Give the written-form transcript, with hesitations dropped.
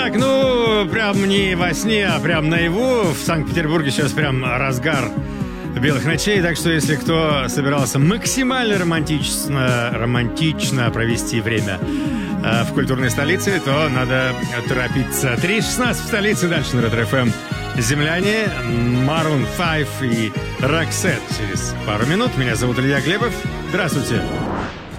Так, ну, прям не во сне, а прям наяву. В Санкт-Петербурге сейчас прям разгар белых ночей, так что если кто собирался максимально романтично провести время в культурной столице, то надо торопиться. 3:16 в столице, дальше на Ретро-ФМ. Земляне, Maroon 5 и Roxette через пару минут. Меня зовут Илья Глебов. Здравствуйте.